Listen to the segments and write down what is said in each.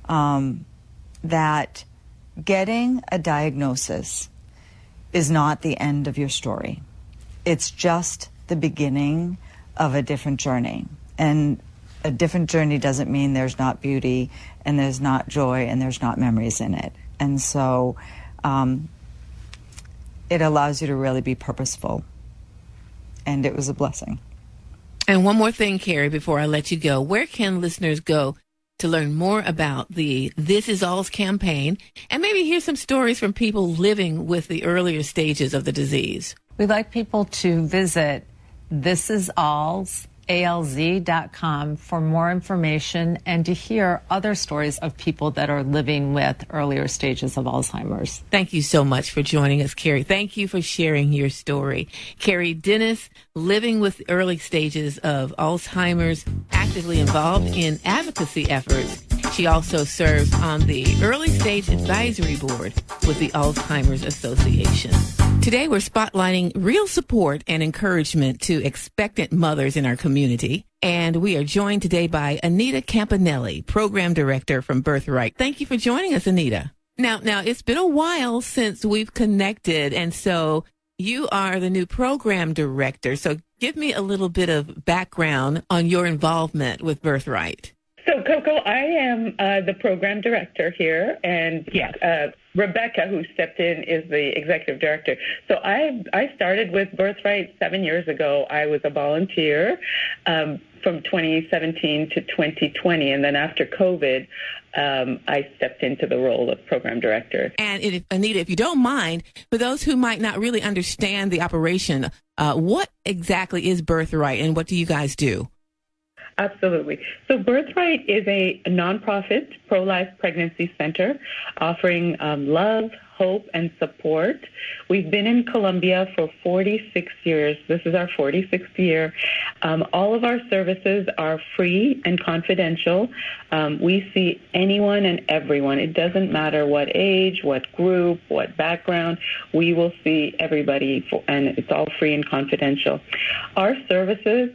that getting a diagnosis is not the end of your story. It's just the beginning of a different journey. And a different journey doesn't mean there's not beauty and there's not joy and there's not memories in it. And so it allows you to really be purposeful. And it was a blessing. And one more thing, Carrie, before I let you go, where can listeners go to learn more about the This Is All's campaign and maybe hear some stories from people living with the earlier stages of the disease? We'd like people to visit thisisalz.com for more information and to hear other stories of people that are living with earlier stages of Alzheimer's. Thank you so much for joining us, Carrie. Thank you for sharing your story. Carrie Dennis, living with early stages of Alzheimer's, actively involved in advocacy efforts. She also serves on the Early Stage Advisory Board with the Alzheimer's Association. Today, we're spotlighting real support and encouragement to expectant mothers in our community. And we are joined today by Anita Campanelli, Program Director from Birthright. Thank you for joining us, Anita. Now, it's been a while since we've connected, and so you are the new Program Director. So give me a little bit of background on your involvement with Birthright. So, Coco, I am the program director here, and Rebecca, who stepped in, is the executive director. So I started with Birthright 7 years ago. I was a volunteer from 2017 to 2020, and then after COVID, I stepped into the role of program director. And Anita, if you don't mind, for those who might not really understand the operation, what exactly is Birthright, and what do you guys do? Absolutely. So Birthright is a nonprofit pro-life pregnancy center offering love, hope, and support. We've been in Colombia for 46 years. This is our 46th year. All of our services are free and confidential. We see anyone and everyone. It doesn't matter what age, what group, what background. We will see everybody, and it's all free and confidential. Our services,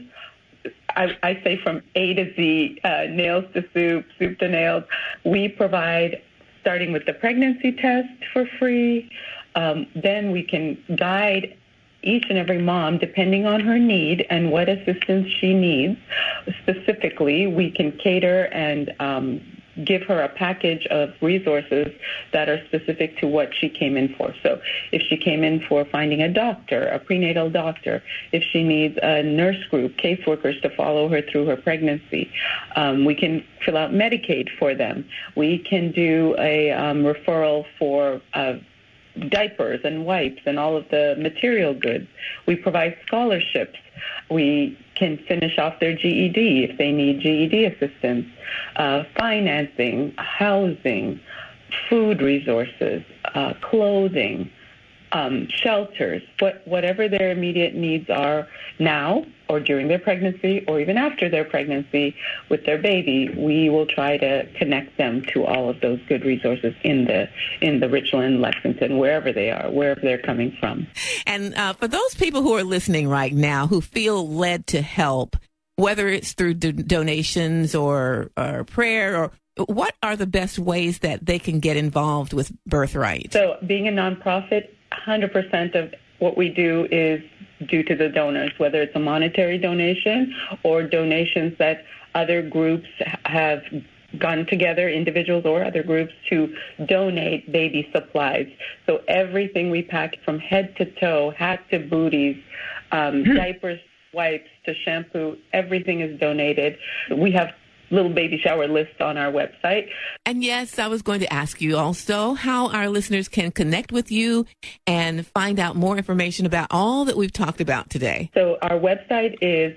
I say from A to Z, nails to soup, soup to nails. We provide, starting with the pregnancy test for free. Then we can guide each and every mom, depending on her need and what assistance she needs. Specifically, we can cater and give her a package of resources that are specific to what she came in for. So if she came in for finding a doctor, a prenatal doctor, if she needs a nurse group, caseworkers to follow her through her pregnancy, we can fill out Medicaid for them. We can do a referral for diapers and wipes and all of the material goods. We provide scholarships. We can finish off their GED if they need GED assistance, financing, housing, food resources, clothing, shelters, whatever their immediate needs are now or during their pregnancy or even after their pregnancy with their baby, we will try to connect them to all of those good resources in the Richland, Lexington, wherever they are, wherever they're coming from. And for those people who are listening right now who feel led to help, whether it's through donations or prayer, or what are the best ways that they can get involved with Birthright? So being a nonprofit, 100% of what we do is due to the donors, whether it's a monetary donation or donations that other groups have gotten together, individuals or other groups, to donate baby supplies. So everything we pack from head to toe, hat to booties, diapers, wipes to shampoo, everything is donated. We have little baby shower list on our website. And yes, I was going to ask you also how our listeners can connect with you and find out more information about all that we've talked about today. So our website is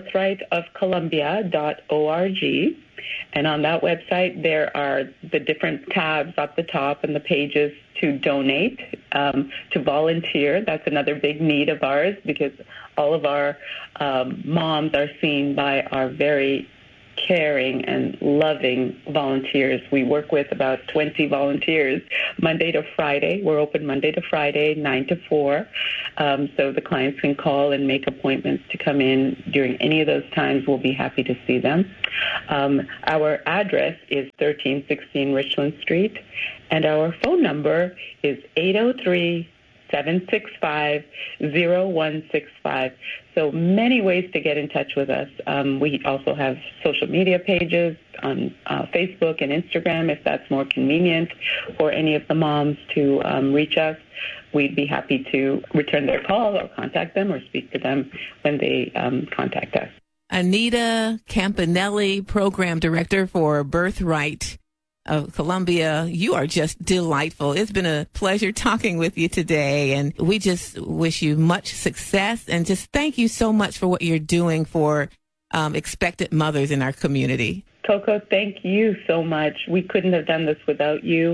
birthrightofcolumbia.org. And on that website, there are the different tabs at the top and the pages to donate, to volunteer. That's another big need of ours because all of our moms are seen by our very caring and loving volunteers. We work with about 20 volunteers Monday to Friday. We're open Monday to Friday, 9 to 4. So the clients can call and make appointments to come in during any of those times. We'll be happy to see them. Our address is 1316 Richland Street, and our phone number is 803-765-0165. So many ways to get in touch with us. We also have social media pages on Facebook and Instagram if that's more convenient for any of the moms to reach us. We'd be happy to return their call or contact them or speak to them when they contact us. Anita Campanelli, Program Director for Birthright of Columbia. You are just delightful. It's been a pleasure talking with you today, and we just wish you much success and just thank you so much for what you're doing for expectant mothers in our community. Coco, thank you so much. We couldn't have done this without you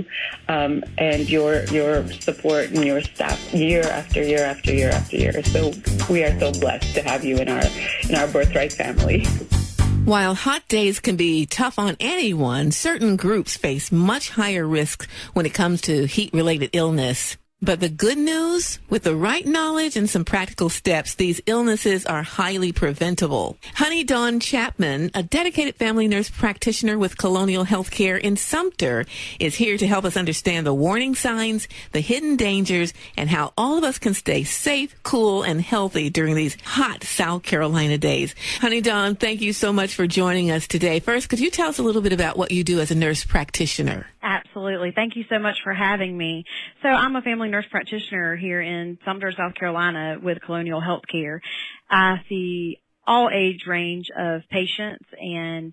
and your support and your staff year after year after year after year. So we are so blessed to have you in our Birthright family. While hot days can be tough on anyone, certain groups face much higher risks when it comes to heat-related illness. But the good news, with the right knowledge and some practical steps, these illnesses are highly preventable. Honey Dawn Chapman, a dedicated family nurse practitioner with Colonial Healthcare in Sumter, is here to help us understand the warning signs, the hidden dangers, and how all of us can stay safe, cool, and healthy during these hot South Carolina days. Honey Dawn, thank you so much for joining us today. First, could you tell us a little bit about what you do as a nurse practitioner? Absolutely. Thank you so much for having me. So I'm a family nurse practitioner here in Sumter, South Carolina with Colonial Healthcare. I see all age range of patients, and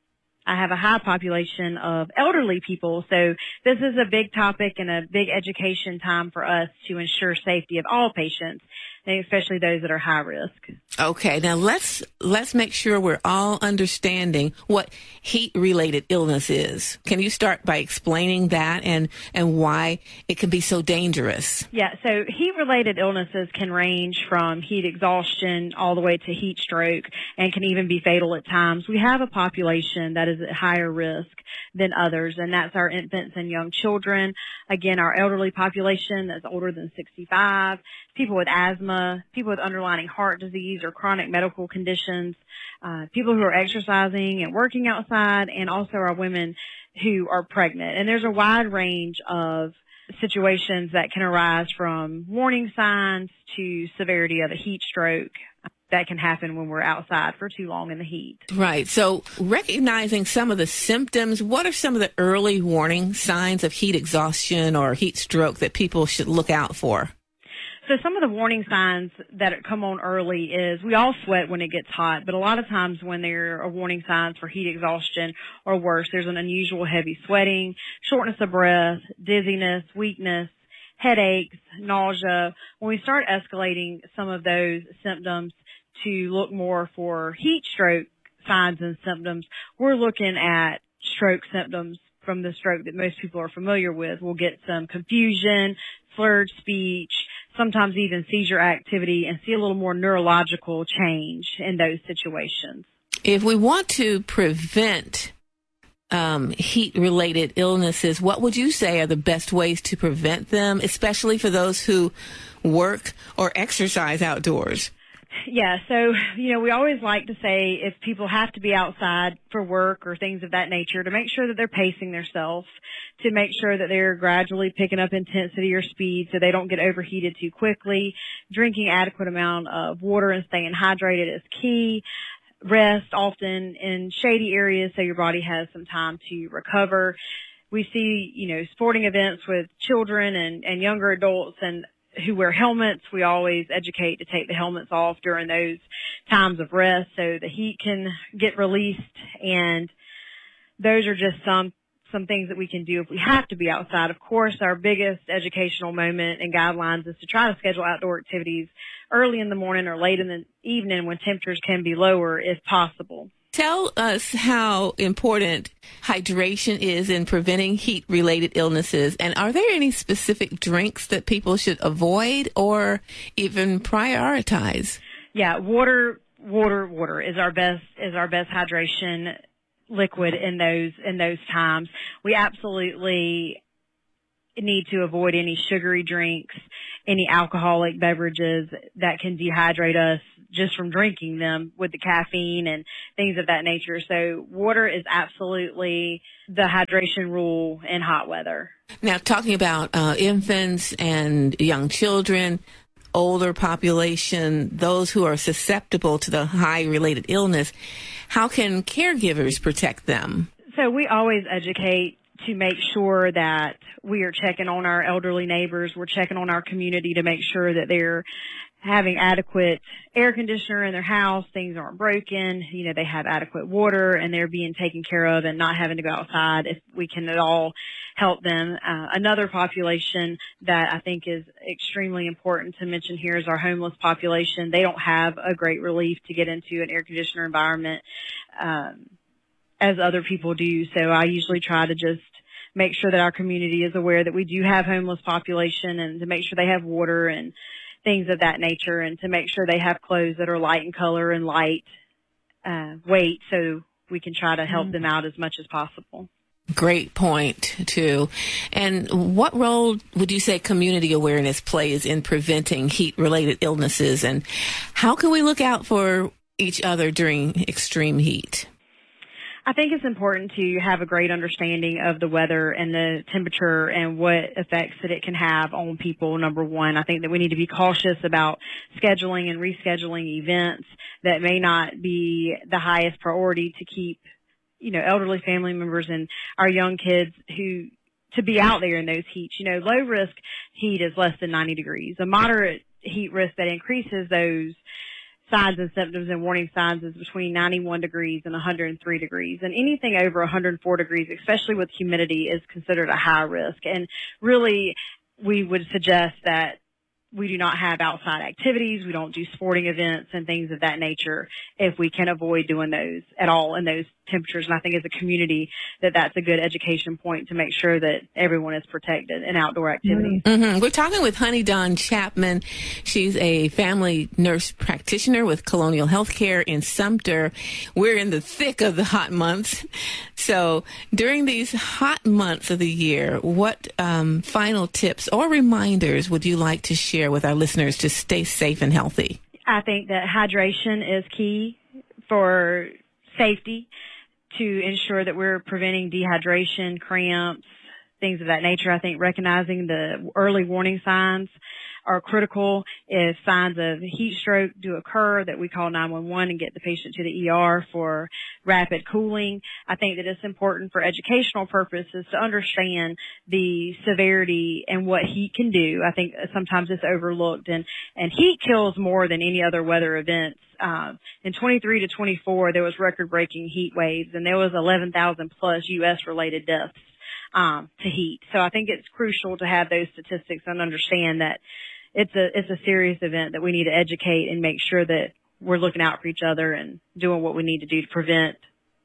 I have a high population of elderly people. So this is a big topic and a big education time for us to ensure safety of all patients, and especially those that are high risk. Okay, now let's make sure we're all understanding what heat-related illness is. Can you start by explaining that and why it can be so dangerous? Yeah, so heat-related illnesses can range from heat exhaustion all the way to heat stroke and can even be fatal at times. We have a population that is at higher risk than others, and that's our infants and young children. Again, our elderly population that's older than 65, people with asthma, people with underlying heart disease or chronic medical conditions, people who are exercising and working outside, and also our women who are pregnant. And there's a wide range of situations that can arise from warning signs to severity of a heat stroke that can happen when we're outside for too long in the heat. Right. So recognizing some of the symptoms, what are some of the early warning signs of heat exhaustion or heat stroke that people should look out for? So some of the warning signs that come on early is we all sweat when it gets hot, but a lot of times when there are warning signs for heat exhaustion or worse, there's an unusual heavy sweating, shortness of breath, dizziness, weakness, headaches, nausea. When we start escalating some of those symptoms to look more for heat stroke signs and symptoms, we're looking at stroke symptoms from the stroke that most people are familiar with. We'll get some confusion, slurred speech, sometimes even seizure activity, and see a little more neurological change in those situations. If we want to prevent heat-related illnesses, what would you say are the best ways to prevent them, especially for those who work or exercise outdoors? Yeah, so, we always like to say if people have to be outside for work or things of that nature, to make sure that they're pacing themselves, to make sure that they're gradually picking up intensity or speed so they don't get overheated too quickly. Drinking adequate amount of water and staying hydrated is key. Rest often in shady areas so your body has some time to recover. We see, sporting events with children and younger adults and who wear helmets. We always educate to take the helmets off during those times of rest so the heat can get released. And those are just some things that we can do if we have to be outside. Of course, our biggest educational moment and guidelines is to try to schedule outdoor activities early in the morning or late in the evening when temperatures can be lower if possible. Tell us how important hydration is in preventing heat-related illnesses. And are there any specific drinks that people should avoid or even prioritize? Yeah, water is our best hydration liquid in those times. We absolutely need to avoid any sugary drinks, any alcoholic beverages that can dehydrate us just from drinking them with the caffeine and things of that nature. So water is absolutely the hydration rule in hot weather. Now, talking about infants and young children, older population, those who are susceptible to the high-related illness, how can caregivers protect them? So we always educate to make sure that we are checking on our elderly neighbors. We're checking on our community to make sure that they're having adequate air conditioner in their house, things aren't broken, they have adequate water, and they're being taken care of and not having to go outside if we can at all help them. Another population that I think is extremely important to mention here is our homeless population. They don't have a great relief to get into an air conditioner environment as other people do. So I usually try to just make sure that our community is aware that we do have homeless population, and to make sure they have water and things of that nature, and to make sure they have clothes that are light in color and light weight, so we can try to help them out as much as possible. Great point, too. And what role would you say community awareness plays in preventing heat-related illnesses, and how can we look out for each other during extreme heat? I think it's important to have a great understanding of the weather and the temperature and what effects that it can have on people, number one. I think that we need to be cautious about scheduling and rescheduling events that may not be the highest priority to keep, elderly family members and our young kids to be out there in those heats. Low risk heat is less than 90 degrees. A moderate heat risk that increases those signs and symptoms and warning signs is between 91 degrees and 103 degrees. And anything over 104 degrees, especially with humidity, is considered a high risk. And really, we would suggest that we do not have outside activities. We don't do sporting events and things of that nature if we can avoid doing those at all in those temperatures. And I think as a community that's a good education point to make sure that everyone is protected in outdoor activities. Mm-hmm. We're talking with Honey Dawn Chapman. She's a family nurse practitioner with Colonial Healthcare in Sumter. We're in the thick of the hot months. So during these hot months of the year, what final tips or reminders would you like to share with our listeners to stay safe and healthy? I think that hydration is key for safety, to ensure that we're preventing dehydration, cramps, things of that nature. I think recognizing the early warning signs are critical. If signs of heat stroke do occur, that we call 911 and get the patient to the ER for rapid cooling. I think that it's important for educational purposes to understand the severity and what heat can do. I think sometimes it's overlooked, and heat kills more than any other weather events. In 23 to 24, there was record-breaking heat waves, and there was 11,000 plus U.S. related deaths to heat. So I think it's crucial to have those statistics and understand that it's a serious event that we need to educate and make sure that we're looking out for each other and doing what we need to do to prevent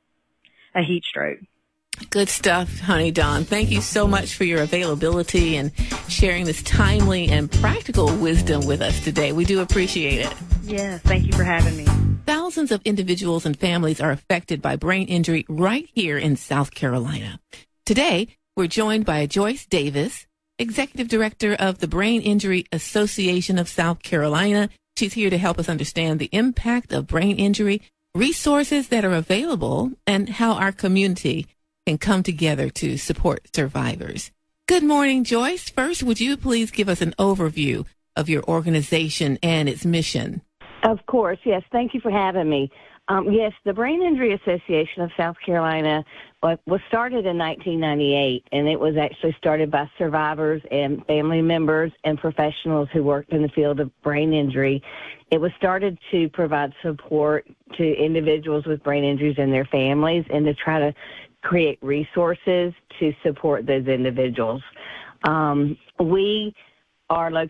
a heat stroke. Good stuff, Honey Dawn. Thank you so much for your availability and sharing this timely and practical wisdom with us today. We do appreciate it. Yes, thank you for having me. Thousands of individuals and families are affected by brain injury right here in South Carolina. Today, we're joined by Joyce Davis, Executive Director of the Brain Injury Association of South Carolina. She's here to help us understand the impact of brain injury, resources that are available, and how our community can come together to support survivors. Good morning, Joyce. First, would you please give us an overview of your organization and its mission? Of course, yes. Thank you for having me. Yes, the Brain Injury Association of South Carolina was started in 1998, and it was actually started by survivors and family members and professionals who worked in the field of brain injury. It was started to provide support to individuals with brain injuries and their families, and to try to create resources to support those individuals. We are located